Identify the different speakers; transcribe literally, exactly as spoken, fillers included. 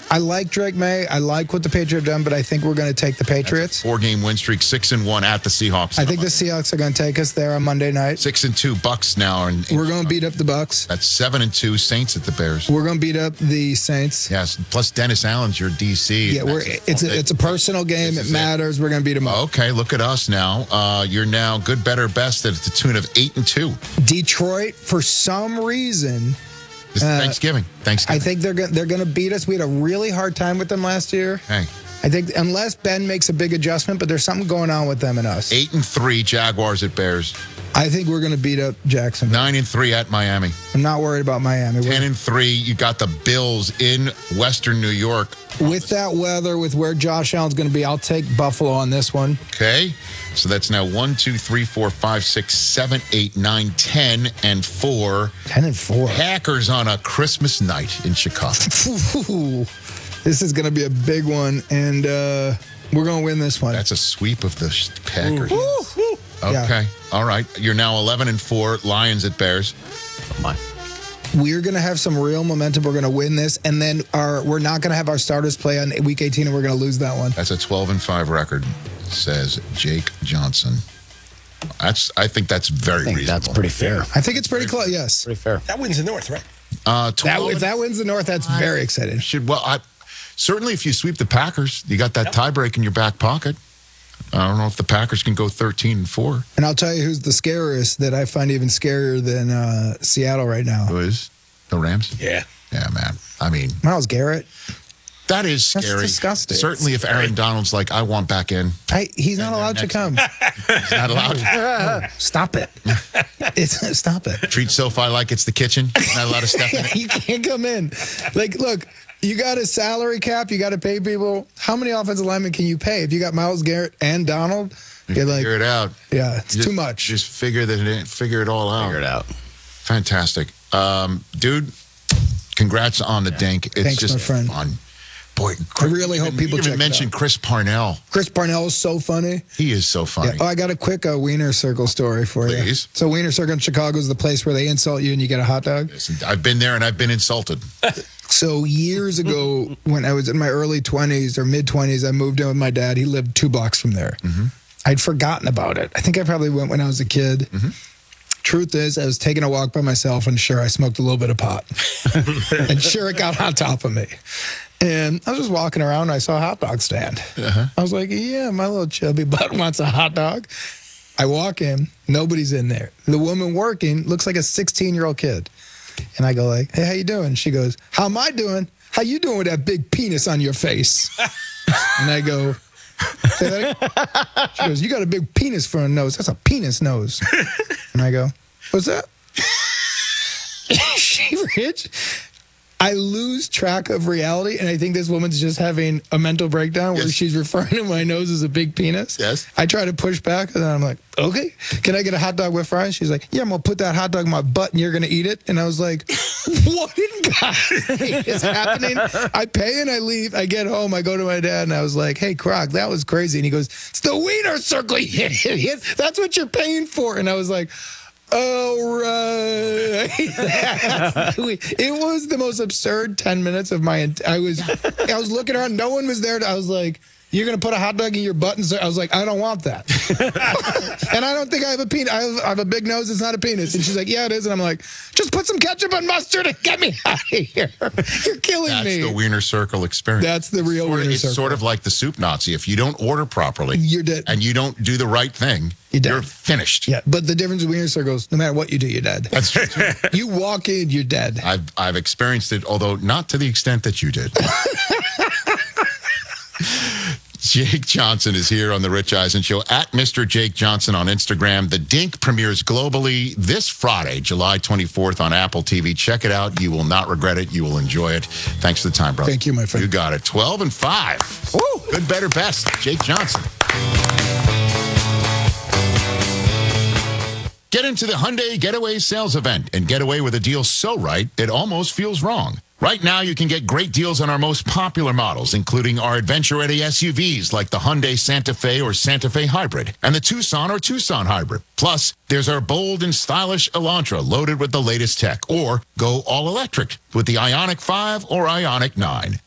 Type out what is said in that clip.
Speaker 1: I like Drake May. I like what the Patriots have done, but I think we're going to take the Patriots.
Speaker 2: Four-game win streak, six and one at the Seahawks.
Speaker 1: I think the Seahawks are going to take us there on Monday night.
Speaker 2: Six and two Bucks now. And
Speaker 1: we're going to beat up the Bucks.
Speaker 2: That's seven and two Saints at the Bears.
Speaker 1: We're going to beat up the Saints.
Speaker 2: Yes. Plus Dennis Allen's your D C.
Speaker 1: Yeah, we're, it's a, it's a personal game. It matters. It. We're going to beat them up.
Speaker 2: Okay, look at us now. Uh, you're now good, better, best at the tune of eight and two.
Speaker 1: Detroit, for some reason.
Speaker 2: This is uh, Thanksgiving. Thanksgiving.
Speaker 1: I think they're go- they're going to beat us. We had a really hard time with them last year.
Speaker 2: Hey.
Speaker 1: I think unless Ben makes a big adjustment, but there's something going on with them and us.
Speaker 2: Eight and three Jaguars at Bears.
Speaker 1: I think we're going to beat up Jacksonville.
Speaker 2: Nine and three at Miami.
Speaker 1: I'm not worried about Miami.
Speaker 2: Ten and three. You got the Bills in Western New York.
Speaker 1: With that weather, with where Josh Allen's going to be, I'll take Buffalo on this one.
Speaker 2: Okay. So that's now one, two, three, four, five, six, seven, eight, nine, ten, and four.
Speaker 1: Ten and four.
Speaker 2: Packers on a Christmas night in Chicago.
Speaker 1: This is going to be a big one, and uh, we're going to win this one.
Speaker 2: That's a sweep of the Packers.
Speaker 1: Ooh. Ooh.
Speaker 2: Okay.
Speaker 1: Yeah.
Speaker 2: All right. You're now eleven and four. Lions at Bears.
Speaker 3: My.
Speaker 1: We're going to have some real momentum. We're going to win this, and then our we're not going to have our starters play on week eighteen, and we're going to lose that one.
Speaker 2: That's a twelve and five record, says Jake Johnson. That's. I think that's very
Speaker 3: I think
Speaker 2: reasonable.
Speaker 3: That's pretty fair.
Speaker 1: I think it's pretty close. Yes,
Speaker 3: pretty fair.
Speaker 4: That wins the North, right?
Speaker 2: Uh,
Speaker 1: that, if that wins the North, that's very exciting.
Speaker 2: Should well, I, certainly if you sweep the Packers, you got that yep. tiebreak in your back pocket. I don't know if the Packers can go thirteen and four.
Speaker 1: And I'll tell you who's the scariest that I find even scarier than uh, Seattle right now.
Speaker 2: Who is? The Rams?
Speaker 4: Yeah.
Speaker 2: Yeah, man. I mean,
Speaker 1: Myles Garrett.
Speaker 2: That is scary.
Speaker 1: That's disgusting.
Speaker 2: Certainly if Aaron Donald's like, I want back in.
Speaker 1: I, he's not allowed to come.
Speaker 2: He's not allowed.
Speaker 1: Stop it. It's, stop it.
Speaker 2: Treat SoFi like it's the kitchen. Not allowed to step in it.
Speaker 1: You can't come in. Like, look, you got a salary cap. You got to pay people. How many offensive linemen can you pay? If you got Myles Garrett and Donald,
Speaker 2: you
Speaker 1: you're
Speaker 2: figure
Speaker 1: like,
Speaker 2: it out.
Speaker 1: Yeah, it's
Speaker 2: just,
Speaker 1: too much.
Speaker 2: Just figure that. Figure it all out.
Speaker 3: Figure it out.
Speaker 2: Fantastic. Um, dude, congrats on the yeah. dink. It's
Speaker 1: Thanks,
Speaker 2: just
Speaker 1: my friend.
Speaker 2: fun. Boy,
Speaker 1: I really hope people
Speaker 2: check
Speaker 1: check
Speaker 2: even mentioned Chris Parnell.
Speaker 1: Chris Parnell is so funny.
Speaker 2: He is so funny.
Speaker 1: Yeah. Oh, I got a quick uh, Wiener Circle story for
Speaker 2: Please.
Speaker 1: you. Please. So Wiener Circle in Chicago is the place where they insult you and you get a hot dog.
Speaker 2: Listen, I've been there and I've been insulted.
Speaker 1: So years ago, when I was in my early twenties or mid-twenties, I moved in with my dad. He lived two blocks from there.
Speaker 2: Mm-hmm.
Speaker 1: I'd forgotten about it. I think I probably went when I was a kid.
Speaker 2: Mm-hmm.
Speaker 1: Truth is, I was taking a walk by myself, and sure, I smoked a little bit of pot. And sure, it got on top of me. And I was just walking around, and I saw a hot dog stand.
Speaker 2: Uh-huh.
Speaker 1: I was like, yeah, my little chubby butt wants a hot dog. I walk in, nobody's in there. The woman working looks like a sixteen-year-old kid. And I go like, hey, how you doing? She goes, how am I doing? How you doing with that big penis on your face? And I go, say that? She goes, you got a big penis for a nose. That's a penis nose. And I go, what's that? She rich? I lose track of reality, and I think this woman's just having a mental breakdown where
Speaker 2: yes.
Speaker 1: she's referring to my nose as a big penis.
Speaker 2: Yes.
Speaker 1: I try to push back, and then I'm like, okay, can I get a hot dog with fries? She's like, yeah, I'm going to put that hot dog in my butt, and you're going to eat it. And I was like, what in God's name is happening? I pay, and I leave. I get home. I go to my dad, and I was like, hey, Croc, that was crazy. And he goes, it's the Wiener Circle, you idiot. That's what you're paying for. And I was like, oh, right. It was the most absurd ten minutes of my. I was, I was looking around. No one was there. I was like, "You're gonna put a hot dog in your butt?" And I was like, "I don't want that." And I don't think I have a penis. I have, I have a big nose. It's not a penis. And she's like, "Yeah, it is." And I'm like, "Just put some ketchup and mustard and get me out of here. You're killing
Speaker 2: That's
Speaker 1: me."
Speaker 2: That's the Wiener Circle experience.
Speaker 1: That's the real
Speaker 2: sort
Speaker 1: Wiener
Speaker 2: of, it's
Speaker 1: Circle.
Speaker 2: It's sort of like the soup Nazi. If you don't order properly,
Speaker 1: you're dead,
Speaker 2: and you don't do the right thing,
Speaker 1: you're, dead.
Speaker 2: You're finished.
Speaker 1: Yeah, but the difference with Wiener Circles, no matter what you do, you're dead.
Speaker 2: That's true.
Speaker 1: You walk in, you're dead.
Speaker 2: I've I've experienced it, although not to the extent that you did. Jake Johnson is here on the Rich Eisen Show at Mister Jake Johnson on Instagram. The Dink premieres globally this Friday, July twenty-fourth on Apple T V. Check it out. You will not regret it. You will enjoy it. Thanks for the time, brother.
Speaker 1: Thank you, my friend.
Speaker 2: You got it. twelve and five.
Speaker 1: Woo!
Speaker 2: Good, better, best. Jake Johnson. Get into the Hyundai Getaway Sales Event and get away with a deal so right it almost feels wrong. Right now, you can get great deals on our most popular models, including our adventure-ready S U Vs like the Hyundai Santa Fe or Santa Fe Hybrid and the Tucson or Tucson Hybrid. Plus, there's our bold and stylish Elantra loaded with the latest tech, or go all-electric with the Ioniq five or Ioniq nine.